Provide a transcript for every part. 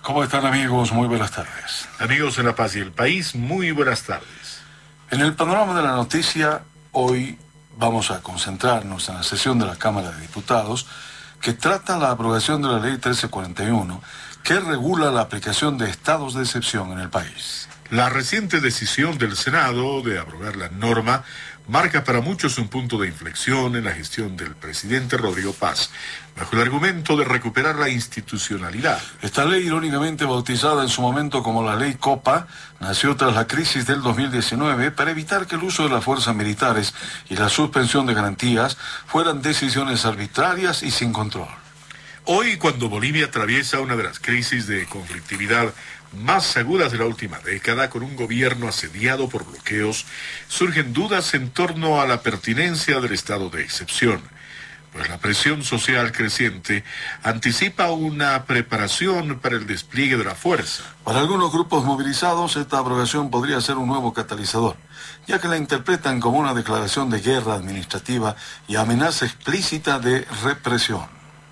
¿Cómo están, amigos? Muy buenas tardes. Amigos en La Paz y el País, muy buenas tardes. En el panorama de la noticia, hoy vamos a concentrarnos en la sesión de la Cámara de Diputados que trata la aprobación de la Ley 1341, que regula la aplicación de estados de excepción en el país. La reciente decisión del Senado de abrogar la norma marca para muchos un punto de inflexión en la gestión del presidente Rodrigo Paz, bajo el argumento de recuperar la institucionalidad. Esta ley, irónicamente bautizada en su momento como la Ley Copa, nació tras la crisis del 2019 para evitar que el uso de las fuerzas militares y la suspensión de garantías fueran decisiones arbitrarias y sin control. Hoy, cuando Bolivia atraviesa una de las crisis de conflictividad más agudas de la última década, con un gobierno asediado por bloqueos, surgen dudas en torno a la pertinencia del estado de excepción, pues la presión social creciente anticipa una preparación para el despliegue de la fuerza. Para algunos grupos movilizados, esta abrogación podría ser un nuevo catalizador, ya que la interpretan como una declaración de guerra administrativa y amenaza explícita de represión.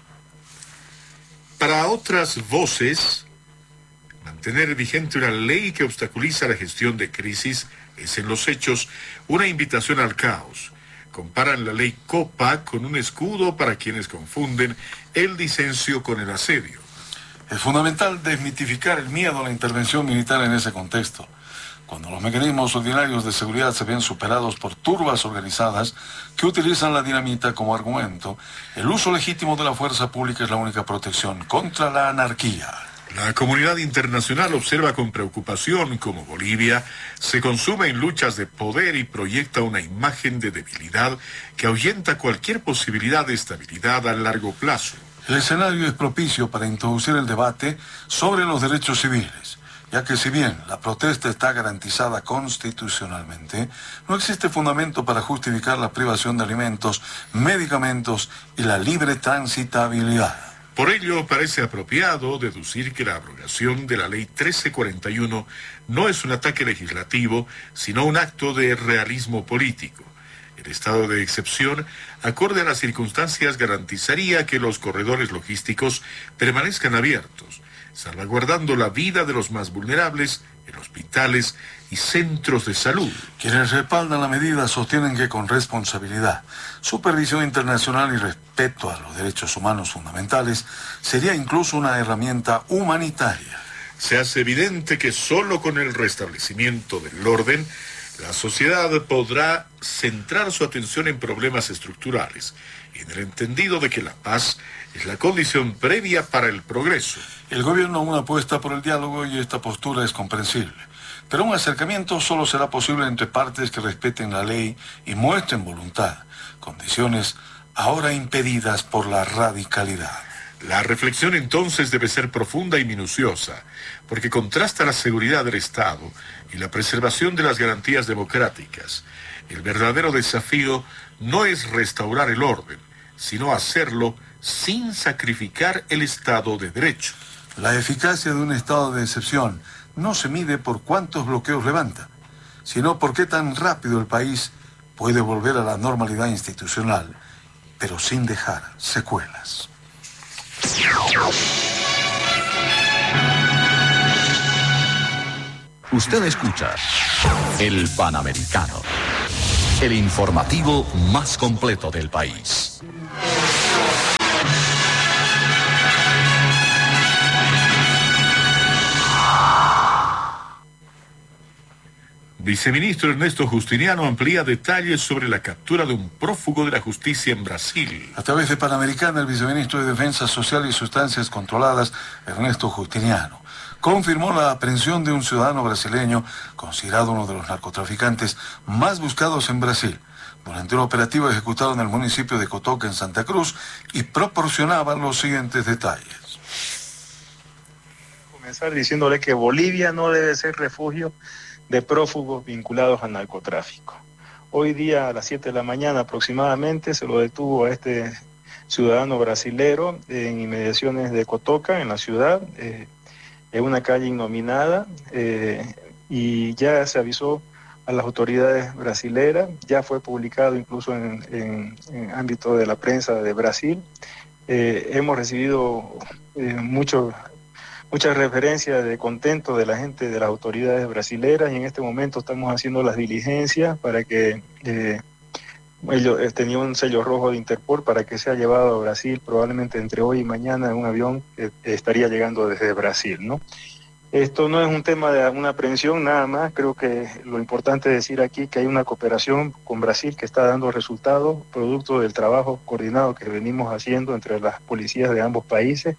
Para otras voces, mantener vigente una ley que obstaculiza la gestión de crisis es en los hechos una invitación al caos. Comparan la ley Copa con un escudo para quienes confunden el disenso con el asedio. Es fundamental desmitificar el miedo a la intervención militar en ese contexto. Cuando los mecanismos ordinarios de seguridad se ven superados por turbas organizadas que utilizan la dinamita como argumento, el uso legítimo de la fuerza pública es la única protección contra la anarquía. La comunidad internacional observa con preocupación cómo Bolivia se consume en luchas de poder y proyecta una imagen de debilidad que ahuyenta cualquier posibilidad de estabilidad a largo plazo. El escenario es propicio para introducir el debate sobre los derechos civiles, ya que si bien la protesta está garantizada constitucionalmente, no existe fundamento para justificar la privación de alimentos, medicamentos y la libre transitabilidad. Por ello, parece apropiado deducir que la abrogación de la Ley 1341 no es un ataque legislativo, sino un acto de realismo político. El estado de excepción, acorde a las circunstancias, garantizaría que los corredores logísticos permanezcan abiertos, salvaguardando la vida de los más vulnerables en hospitales y centros de salud. Quienes respaldan la medida sostienen que con responsabilidad, supervisión internacional y respeto a los derechos humanos fundamentales, sería incluso una herramienta humanitaria. Se hace evidente que solo con el restablecimiento del orden, la sociedad podrá centrar su atención en problemas estructurales, en el entendido de que la paz es la condición previa para el progreso. El gobierno aún apuesta por el diálogo y esta postura es comprensible. Pero un acercamiento solo será posible entre partes que respeten la ley y muestren voluntad, condiciones ahora impedidas por la radicalidad. La reflexión entonces debe ser profunda y minuciosa, porque contrasta la seguridad del Estado y la preservación de las garantías democráticas. El verdadero desafío no es restaurar el orden, sino hacerlo sin sacrificar el Estado de Derecho. La eficacia de un estado de excepción no se mide por cuántos bloqueos levanta, sino por qué tan rápido el país puede volver a la normalidad institucional, pero sin dejar secuelas. Usted escucha El Panamericano, el informativo más completo del país. Viceministro Ernesto Justiniano amplía detalles sobre la captura de un prófugo de la justicia en Brasil. A través de Panamericana, el viceministro de Defensa Social y Sustancias Controladas, Ernesto Justiniano, confirmó la aprehensión de un ciudadano brasileño considerado uno de los narcotraficantes más buscados en Brasil, durante un operativo ejecutado en el municipio de Cotoca, en Santa Cruz, y proporcionaba los siguientes detalles. Comenzar diciéndole que Bolivia no debe ser refugio de prófugos vinculados al narcotráfico. Hoy día a las 7 de la mañana aproximadamente se lo detuvo a este ciudadano brasilero en inmediaciones de Cotoca, en la ciudad, en una calle innominada, y ya se avisó a las autoridades brasileras, ya fue publicado incluso en ámbito de la prensa de Brasil. Hemos recibido muchos mucha referencia de contento de la gente, de las autoridades brasileras, y en este momento estamos haciendo las diligencias para que ellos tenían un sello rojo de Interpol para que sea llevado a Brasil probablemente entre hoy y mañana en un avión que estaría llegando desde Brasil, ¿no? Esto no es un tema de una aprehensión nada más, creo que lo importante es decir aquí que hay una cooperación con Brasil que está dando resultados, producto del trabajo coordinado que venimos haciendo entre las policías de ambos países.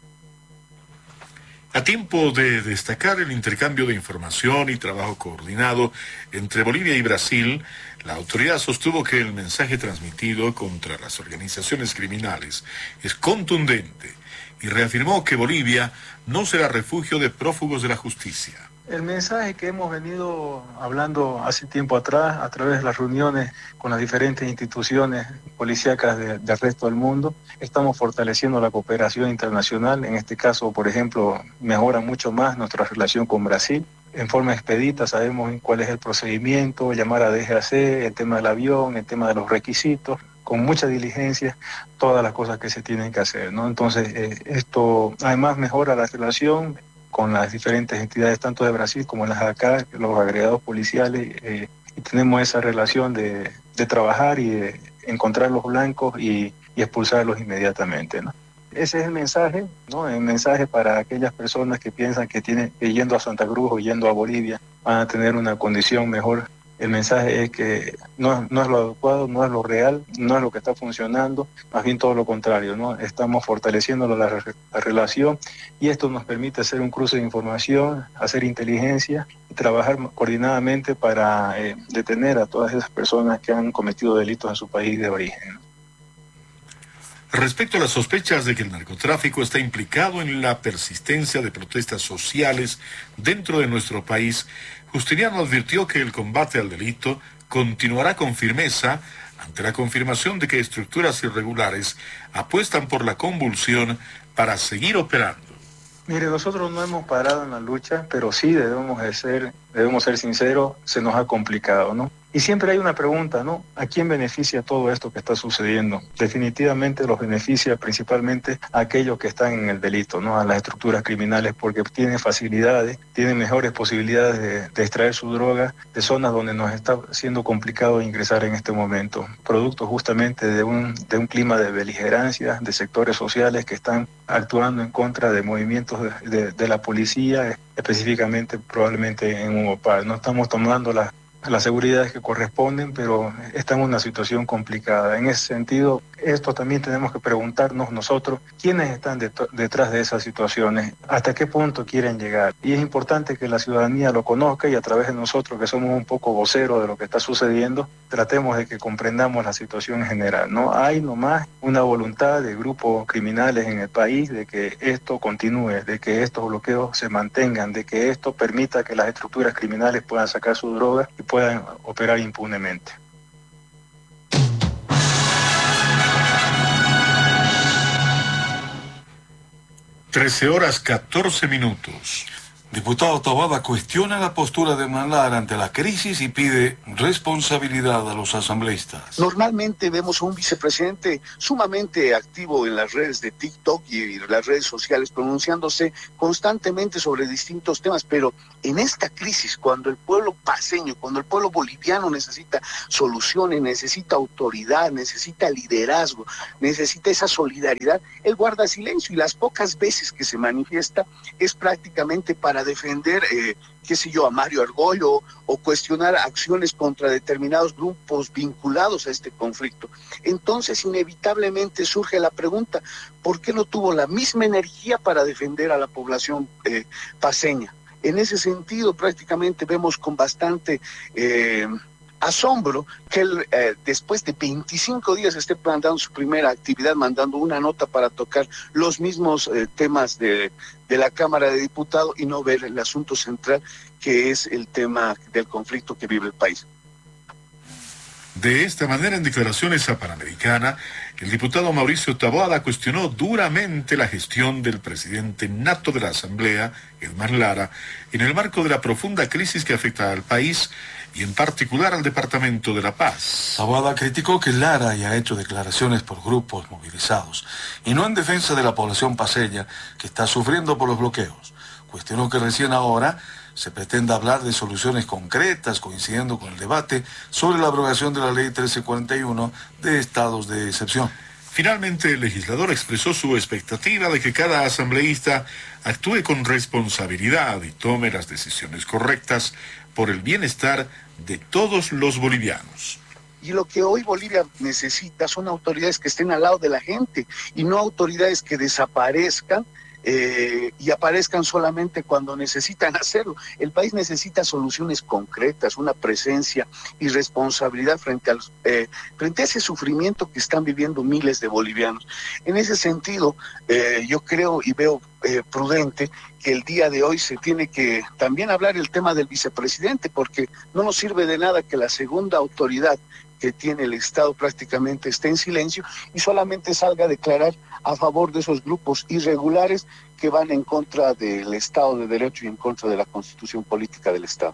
A tiempo de destacar el intercambio de información y trabajo coordinado entre Bolivia y Brasil, la autoridad sostuvo que el mensaje transmitido contra las organizaciones criminales es contundente y reafirmó que Bolivia no será refugio de prófugos de la justicia. El mensaje que hemos venido hablando hace tiempo atrás, a través de las reuniones con las diferentes instituciones policíacas del resto del mundo, estamos fortaleciendo la cooperación internacional. En este caso, por ejemplo, mejora mucho más nuestra relación con Brasil. En forma expedita sabemos cuál es el procedimiento, llamar a DGAC, el tema del avión, el tema de los requisitos, con mucha diligencia, todas las cosas que se tienen que hacer, ¿no? Entonces, esto además mejora la relación con las diferentes entidades, tanto de Brasil como las de acá, los agregados policiales, y tenemos esa relación de trabajar y de encontrar los blancos y expulsarlos inmediatamente, ¿no? Ese es el mensaje, ¿no? El mensaje para aquellas personas que piensan que yendo a Santa Cruz o yendo a Bolivia van a tener una condición mejor. El mensaje es que no es lo adecuado, no es lo real, no es lo que está funcionando, más bien todo lo contrario, ¿no? Estamos fortaleciendo la relación y esto nos permite hacer un cruce de información, hacer inteligencia y trabajar coordinadamente para detener a todas esas personas que han cometido delitos en su país de origen. Respecto a las sospechas de que el narcotráfico está implicado en la persistencia de protestas sociales dentro de nuestro país, Justiniano advirtió que el combate al delito continuará con firmeza ante la confirmación de que estructuras irregulares apuestan por la convulsión para seguir operando. Mire, nosotros no hemos parado en la lucha, pero sí debemos ser sinceros, se nos ha complicado, ¿no? Y siempre hay una pregunta, ¿no? ¿A quién beneficia todo esto que está sucediendo? Definitivamente los beneficia principalmente a aquellos que están en el delito, ¿no? A las estructuras criminales, porque tienen facilidades, tienen mejores posibilidades de extraer su droga de zonas donde nos está siendo complicado ingresar en este momento, producto justamente de un clima de beligerancia, de sectores sociales que están actuando en contra de movimientos de la policía, específicamente probablemente en Humopal. No estamos tomando las seguridades que corresponden, pero está en una situación complicada. En ese sentido, esto también tenemos que preguntarnos nosotros, ¿quiénes están detrás de esas situaciones? ¿Hasta qué punto quieren llegar? Y es importante que la ciudadanía lo conozca y a través de nosotros, que somos un poco voceros de lo que está sucediendo, tratemos de que comprendamos la situación en general. No hay nomás una voluntad de grupos criminales en el país de que esto continúe, de que estos bloqueos se mantengan, de que esto permita que las estructuras criminales puedan sacar su droga y puedan operar impunemente. (13:14). Diputado Taboada cuestiona la postura de Manlar ante la crisis y pide responsabilidad a los asambleístas. Normalmente vemos a un vicepresidente sumamente activo en las redes de TikTok y las redes sociales, pronunciándose constantemente sobre distintos temas, pero en esta crisis, cuando el pueblo paceño, cuando el pueblo boliviano necesita soluciones, necesita autoridad, necesita liderazgo, necesita esa solidaridad, él guarda silencio y las pocas veces que se manifiesta es prácticamente para defender, a Mario Argollo o cuestionar acciones contra determinados grupos vinculados a este conflicto. Entonces, inevitablemente surge la pregunta, ¿por qué no tuvo la misma energía para defender a la población paceña? En ese sentido, prácticamente vemos con bastante asombro que él, después de 25 días esté plantando su primera actividad, mandando una nota para tocar los mismos temas de la Cámara de Diputados y no ver el asunto central, que es el tema del conflicto que vive el país. De esta manera, en declaraciones a Panamericana, El diputado Mauricio Taboada cuestionó duramente la gestión del presidente nato de la Asamblea, Edmar Lara, en el marco de la profunda crisis que afecta al país y en particular al Departamento de La Paz. Taboada criticó que Lara haya hecho declaraciones por grupos movilizados y no en defensa de la población paceña que está sufriendo por los bloqueos. Cuestionó que recién ahora se pretende hablar de soluciones concretas, coincidiendo con el debate sobre la abrogación de la Ley 1341 de estados de excepción. Finalmente, el legislador expresó su expectativa de que cada asambleísta actúe con responsabilidad y tome las decisiones correctas por el bienestar de todos los bolivianos. Y lo que hoy Bolivia necesita son autoridades que estén al lado de la gente y no autoridades que desaparezcan y aparezcan solamente cuando necesitan hacerlo. El país necesita soluciones concretas, una presencia y responsabilidad frente a ese sufrimiento que están viviendo miles de bolivianos. En ese sentido, yo creo y veo prudente que el día de hoy se tiene que también hablar el tema del vicepresidente, porque no nos sirve de nada que la segunda autoridad que tiene el Estado prácticamente esté en silencio y solamente salga a declarar a favor de esos grupos irregulares que van en contra del Estado de Derecho y en contra de la Constitución política del Estado.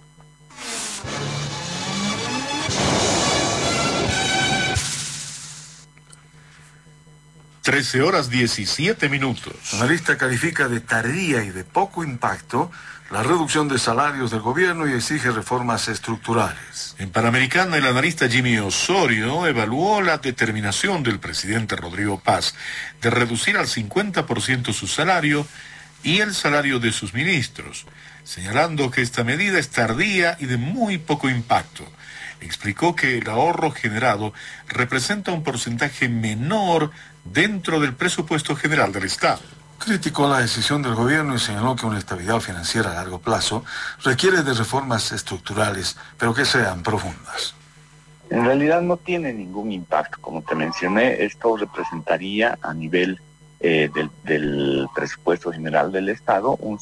(13:17). La analista califica de tardía y de poco impacto la reducción de salarios del gobierno y exige reformas estructurales. En Panamericana, el analista Jimmy Osorio evaluó la determinación del presidente Rodrigo Paz de reducir al 50% su salario y el salario de sus ministros, señalando que esta medida es tardía y de muy poco impacto. Explicó que el ahorro generado representa un porcentaje menor dentro del presupuesto general del Estado. Criticó la decisión del gobierno y señaló que una estabilidad financiera a largo plazo requiere de reformas estructurales, pero que sean profundas. En realidad no tiene ningún impacto. Como te mencioné, esto representaría a nivel del presupuesto general del Estado un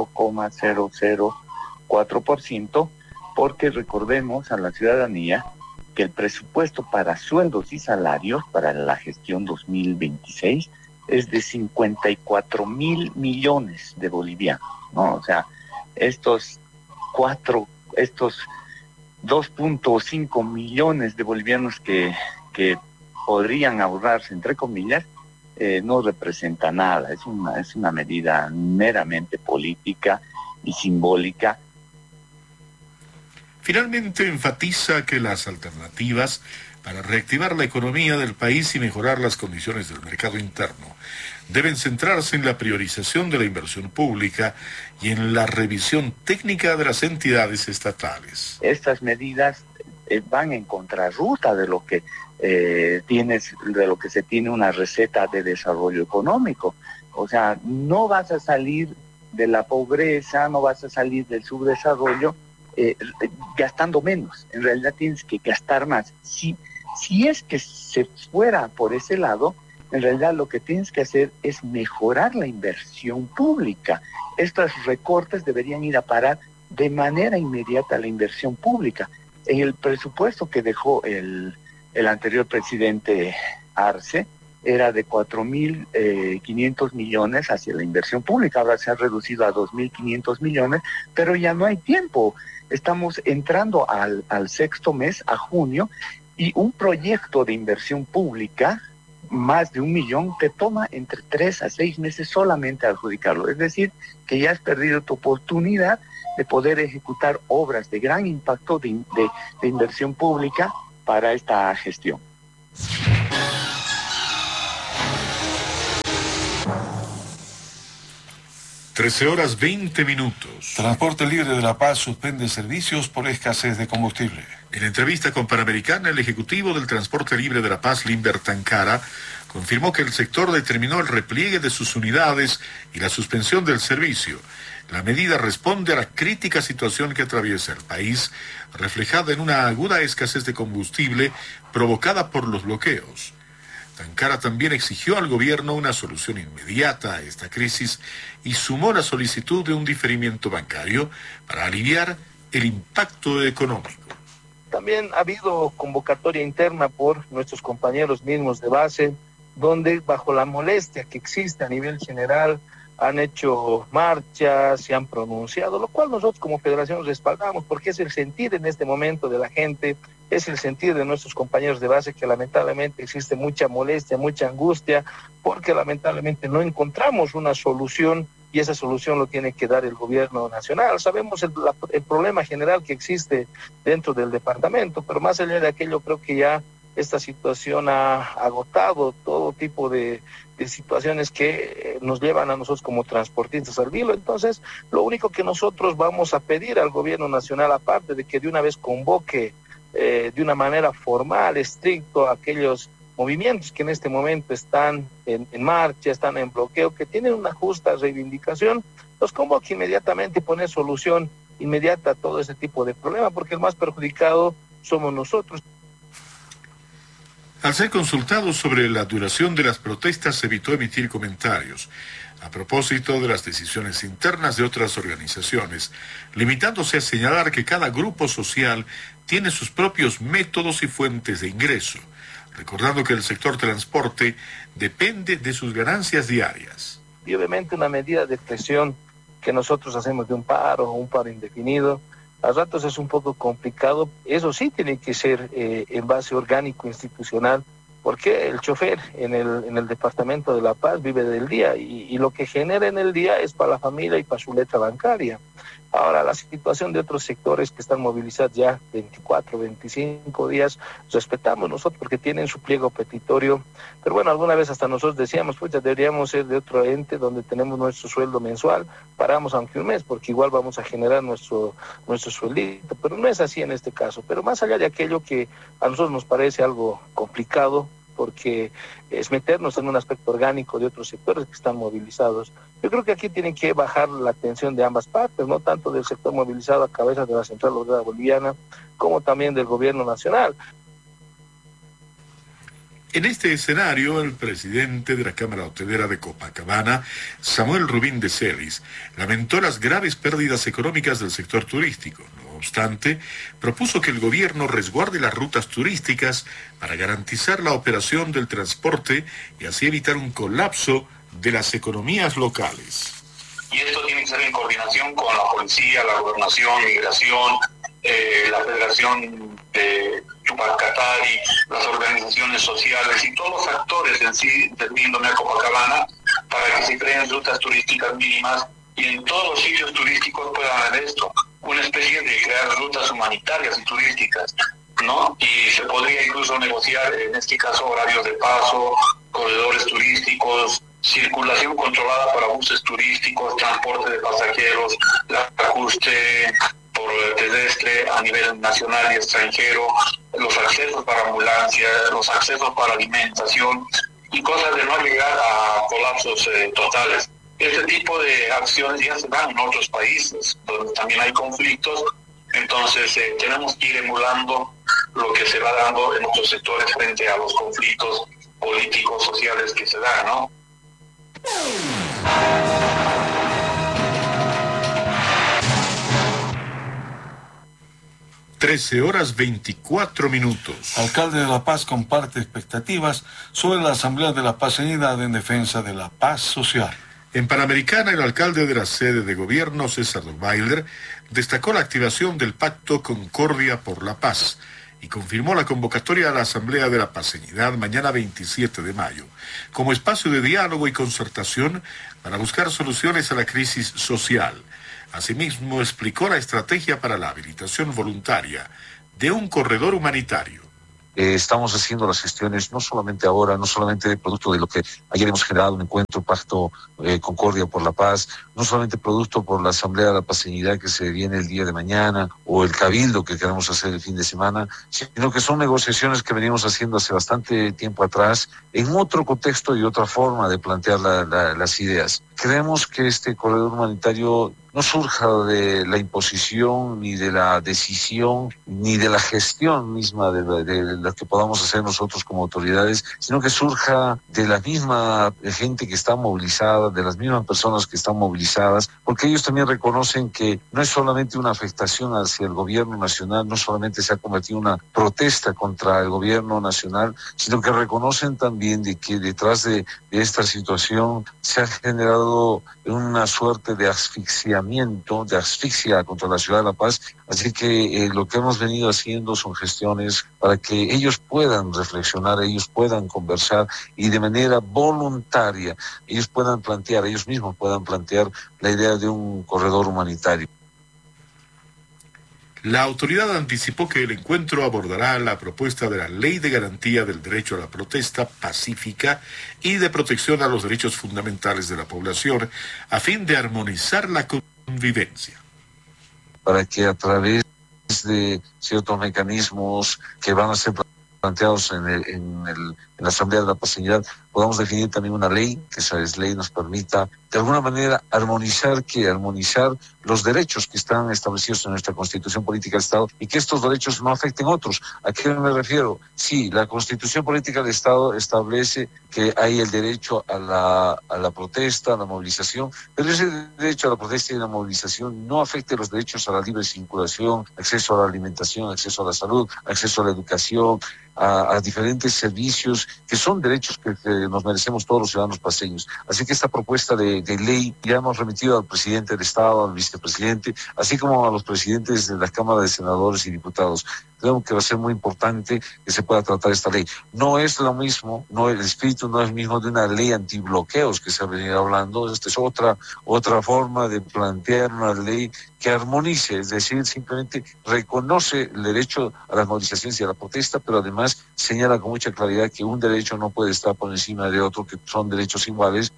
0,004%, porque recordemos a la ciudadanía que el presupuesto para sueldos y salarios para la gestión 2026 es de 54.000 millones de bolivianos, ¿no? O sea, estos 2.5 millones de bolivianos que podrían ahorrarse, entre comillas, no representa nada. Es una medida meramente política y simbólica. Finalmente enfatiza que las alternativas para reactivar la economía del país y mejorar las condiciones del mercado interno deben centrarse en la priorización de la inversión pública y en la revisión técnica de las entidades estatales. Estas medidas van en contrarruta de lo que se tiene una receta de desarrollo económico. O sea, no vas a salir de la pobreza, no vas a salir del subdesarrollo gastando menos. En realidad tienes que gastar más. Si es que se fuera por ese lado, en realidad lo que tienes que hacer es mejorar la inversión pública. Estos recortes deberían ir a parar de manera inmediata a la inversión pública. En el presupuesto que dejó el anterior presidente Arce, era de 4.500 millones hacia la inversión pública. Ahora se ha reducido a 2.500 millones, pero ya no hay tiempo. Estamos entrando al sexto mes, a junio, y un proyecto de inversión pública, más de 1 millón, te toma entre 3 a 6 meses solamente adjudicarlo. Es decir, que ya has perdido tu oportunidad de poder ejecutar obras de gran impacto de inversión pública para esta gestión. (13:20). Transporte Libre de La Paz suspende servicios por escasez de combustible. En entrevista con Panamericana, el ejecutivo del Transporte Libre de La Paz, Limber Tancara, confirmó que el sector determinó el repliegue de sus unidades y la suspensión del servicio. La medida responde a la crítica situación que atraviesa el país, reflejada en una aguda escasez de combustible provocada por los bloqueos. Tancara también exigió al gobierno una solución inmediata a esta crisis y sumó la solicitud de un diferimiento bancario para aliviar el impacto económico. También ha habido convocatoria interna por nuestros compañeros mismos de base donde bajo la molestia que existe a nivel general han hecho marchas, se han pronunciado, lo cual nosotros como federación respaldamos, porque es el sentir en este momento de la gente, es el sentir de nuestros compañeros de base, que lamentablemente existe mucha molestia, mucha angustia, porque lamentablemente no encontramos una solución, y esa solución lo tiene que dar el gobierno nacional. Sabemos el problema general que existe dentro del departamento, pero más allá de aquello, creo que ya esta situación ha agotado todo tipo de situaciones que nos llevan a nosotros como transportistas al vilo. Entonces, lo único que nosotros vamos a pedir al gobierno nacional, aparte de que de una vez convoque de una manera formal, estricto, a aquellos movimientos que en este momento están en marcha, están en bloqueo, que tienen una justa reivindicación, los convoque inmediatamente y poner solución inmediata a todo ese tipo de problemas, porque el más perjudicado somos nosotros. Al ser consultado sobre la duración de las protestas, evitó emitir comentarios a propósito de las decisiones internas de otras organizaciones, limitándose a señalar que cada grupo social tiene sus propios métodos y fuentes de ingreso, recordando que el sector transporte depende de sus ganancias diarias. Y obviamente una medida de presión que nosotros hacemos de un paro indefinido, a ratos es un poco complicado. Eso sí tiene que ser en base orgánico institucional, porque el chofer en el departamento de La Paz vive del día y lo que genera en el día es para la familia y para su letra bancaria. Ahora, la situación de otros sectores que están movilizados ya 24, 25 días, respetamos nosotros porque tienen su pliego petitorio, pero bueno, alguna vez hasta nosotros decíamos, pues ya deberíamos ser de otro ente donde tenemos nuestro sueldo mensual, paramos aunque un mes, porque igual vamos a generar nuestro sueldito, pero no es así en este caso. Pero más allá de aquello que a nosotros nos parece algo complicado, porque es meternos en un aspecto orgánico de otros sectores que están movilizados. Yo creo que aquí tienen que bajar la atención de ambas partes, no tanto del sector movilizado a cabeza de la Central Obrera Boliviana, como también del gobierno nacional. En este escenario, el presidente de la Cámara Hotelera de Copacabana, Samuel Rubín de Celis, lamentó las graves pérdidas económicas del sector turístico. No obstante, propuso que el gobierno resguarde las rutas turísticas para garantizar la operación del transporte y así evitar un colapso de las economías locales. Y esto tiene que ser en coordinación con la policía, la gobernación, migración, la Federación de Chupacatari, las organizaciones sociales y todos los actores en sí del síndrome de Copacabana, para que se creen rutas turísticas mínimas y en todos los sitios turísticos puedan haber esto, una especie de crear rutas humanitarias y turísticas, ¿no? Y se podría incluso negociar, en este caso, horarios de paso, corredores turísticos, circulación controlada para buses turísticos, transporte de pasajeros, ajuste por terrestre a nivel nacional y extranjero, los accesos para ambulancia, los accesos para alimentación y cosas de no llegar a colapsos totales. Este tipo de acciones ya se dan en otros países donde también hay conflictos, entonces tenemos que ir emulando lo que se va dando en otros sectores frente a los conflictos políticos, sociales que se dan, ¿no? 13:24. Alcalde de La Paz comparte expectativas sobre la Asamblea de la Paceñidad en defensa de la paz social. En Panamericana, el alcalde de la sede de gobierno, César Weiler, destacó la activación del Pacto Concordia por la Paz y confirmó la convocatoria a la Asamblea de la Paceñidad mañana 27 de mayo, como espacio de diálogo y concertación para buscar soluciones a la crisis social. Asimismo, explicó la estrategia para la habilitación voluntaria de un corredor humanitario. Estamos haciendo las gestiones no solamente ahora, no solamente producto de lo que ayer hemos generado un encuentro, Pacto Concordia por la Paz, no solamente producto por la Asamblea de la Paceñidad que se viene el día de mañana o el cabildo que queremos hacer el fin de semana, sino que son negociaciones que venimos haciendo hace bastante tiempo atrás en otro contexto y otra forma de plantear las ideas. Creemos que este corredor humanitario no surja de la imposición, ni de la decisión, ni de la gestión misma de la que podamos hacer nosotros como autoridades, sino que surja de la misma gente que está movilizada, de las mismas personas que están movilizadas, porque ellos también reconocen que no es solamente una afectación hacia el gobierno nacional, no solamente se ha convertido en una protesta contra el gobierno nacional, sino que reconocen también de que detrás de esta situación se ha generado una suerte de asfixiamiento, de asfixia contra la ciudad de La Paz. Así que lo que hemos venido haciendo son gestiones para que ellos puedan reflexionar, ellos puedan conversar y de manera voluntaria ellos mismos puedan plantear la idea de un corredor humanitario. La autoridad anticipó que el encuentro abordará la propuesta de la Ley de Garantía del Derecho a la Protesta Pacífica y de Protección a los Derechos Fundamentales de la Población, a fin de armonizar la convivencia. Para que a través de ciertos mecanismos que van a ser planteados en la Asamblea de la Pacificidad, podamos definir también una ley, que esa ley nos permita de alguna manera armonizar los derechos que están establecidos en nuestra Constitución Política del Estado y que estos derechos no afecten a otros. ¿A qué me refiero? Sí, la Constitución Política del Estado establece que hay el derecho a la protesta, a la movilización, pero ese derecho a la protesta y a la movilización no afecte los derechos a la libre circulación, acceso a la alimentación, acceso a la salud, acceso a la educación, a diferentes servicios que son derechos que nos merecemos todos los ciudadanos paceños. Así que esta propuesta de ley ya hemos remitido al presidente del Estado, al vicepresidente, así como a los presidentes de la Cámara de Senadores y Diputados. Creo que va a ser muy importante que se pueda tratar esta ley. No es lo mismo, el espíritu no es el mismo de una ley antibloqueos que se ha venido hablando. Esta es otra forma de plantear una ley que armonice, es decir, simplemente reconoce el derecho a las movilizaciones y a la protesta, pero además señala con mucha claridad que un derecho no puede estar por encima de otro, que son derechos iguales.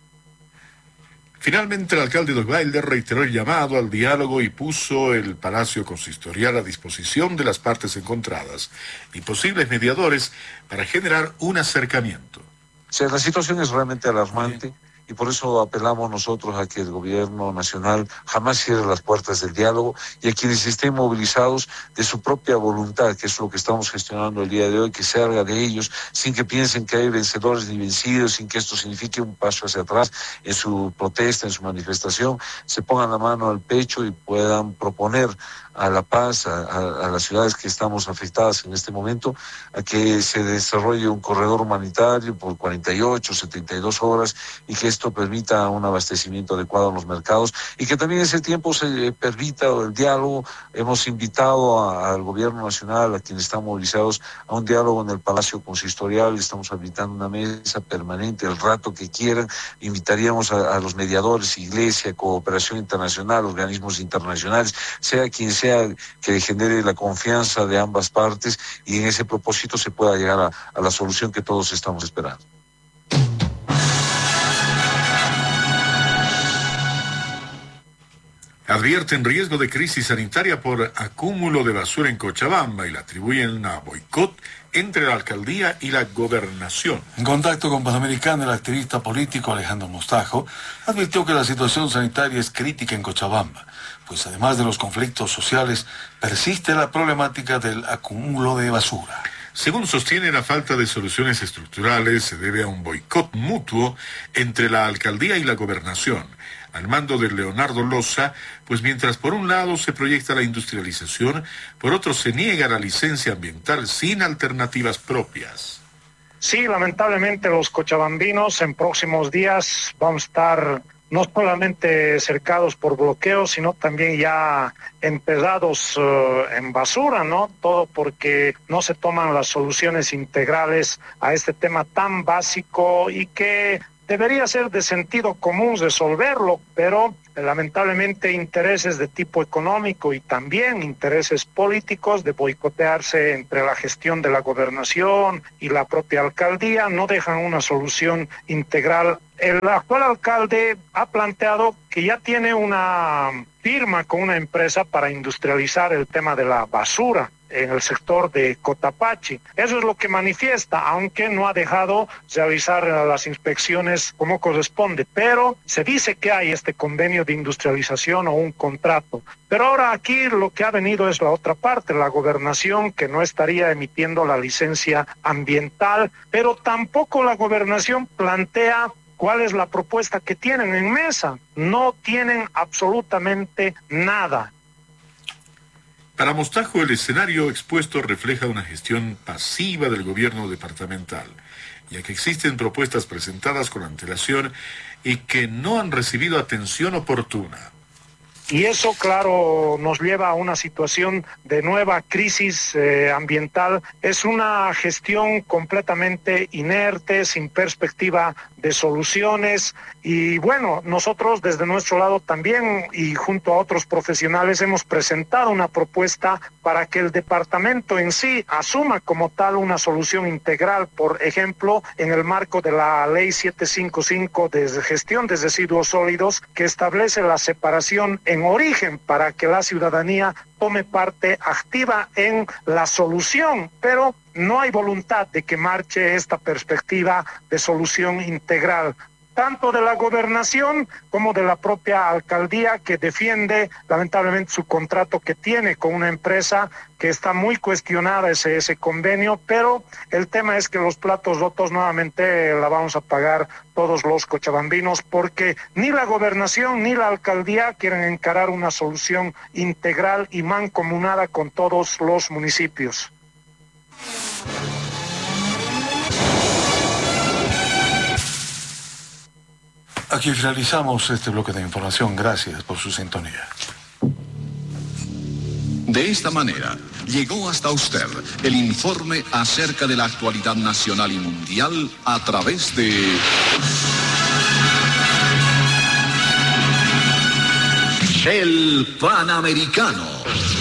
Finalmente, el alcalde Dogbailer reiteró el llamado al diálogo y puso el Palacio Consistorial a disposición de las partes encontradas y posibles mediadores para generar un acercamiento. O sea, la situación es realmente alarmante. Y por eso apelamos nosotros a que el gobierno nacional jamás cierre las puertas del diálogo y a quienes estén movilizados de su propia voluntad, que es lo que estamos gestionando el día de hoy, que se haga de ellos sin que piensen que hay vencedores ni vencidos, sin que esto signifique un paso hacia atrás en su protesta, en su manifestación, se pongan la mano al pecho y puedan proponer a La Paz, a las ciudades que estamos afectadas en este momento, a que se desarrolle un corredor humanitario por 48, 72 horas y que esto permita un abastecimiento adecuado en los mercados y que también en ese tiempo se permita el diálogo. Hemos invitado al gobierno nacional, a quienes están movilizados, a un diálogo en el Palacio Consistorial. Estamos habilitando una mesa permanente el rato que quieran. Invitaríamos a los mediadores, Iglesia, Cooperación Internacional, organismos internacionales, sea quien sea, que genere la confianza de ambas partes y en ese propósito se pueda llegar a la solución que todos estamos esperando. Advierten riesgo de crisis sanitaria por acúmulo de basura en Cochabamba y la atribuyen a boicot entre la alcaldía y la gobernación. En contacto con Panamericana, el activista político Alejandro Mostajo advirtió que la situación sanitaria es crítica en Cochabamba, pues además de los conflictos sociales, persiste la problemática del acúmulo de basura. Según sostiene, la falta de soluciones estructurales se debe a un boicot mutuo entre la alcaldía y la gobernación, al mando de Leonardo Loza, pues mientras por un lado se proyecta la industrialización, por otro se niega la licencia ambiental sin alternativas propias. Sí, lamentablemente los cochabambinos en próximos días vamos a estar no solamente cercados por bloqueos, sino también ya empezados en basura, ¿no? Todo porque no se toman las soluciones integrales a este tema tan básico y que debería ser de sentido común resolverlo, pero lamentablemente intereses de tipo económico y también intereses políticos de boicotearse entre la gestión de la gobernación y la propia alcaldía no dejan una solución integral. El actual alcalde ha planteado que ya tiene una firma con una empresa para industrializar el tema de la basura, en el sector de Cotapaxi. Eso es lo que manifiesta, aunque no ha dejado realizar las inspecciones como corresponde, pero se dice que hay este convenio de industrialización o un contrato. Pero ahora aquí lo que ha venido es la otra parte, la gobernación que no estaría emitiendo la licencia ambiental, pero tampoco la gobernación plantea cuál es la propuesta que tienen en mesa. No tienen absolutamente nada. Para Mostajo, el escenario expuesto refleja una gestión pasiva del gobierno departamental, ya que existen propuestas presentadas con antelación y que no han recibido atención oportuna. Y eso, claro, nos lleva a una situación de nueva crisis ambiental. Es una gestión completamente inerte, sin perspectiva de soluciones. Y bueno, nosotros desde nuestro lado también y junto a otros profesionales hemos presentado una propuesta para que el departamento en sí asuma como tal una solución integral. Por ejemplo, en el marco de la Ley 755 de gestión de residuos sólidos, que establece la separación en origen para que la ciudadanía tome parte activa en la solución, pero no hay voluntad de que marche esta perspectiva de solución integral, tanto de la gobernación como de la propia alcaldía, que defiende lamentablemente su contrato que tiene con una empresa que está muy cuestionada ese convenio, pero el tema es que los platos rotos nuevamente la vamos a pagar todos los cochabambinos, porque ni la gobernación ni la alcaldía quieren encarar una solución integral y mancomunada con todos los municipios. Aquí finalizamos este bloque de información. Gracias por su sintonía. De esta manera, llegó hasta usted el informe acerca de la actualidad nacional y mundial a través de El Panamericano.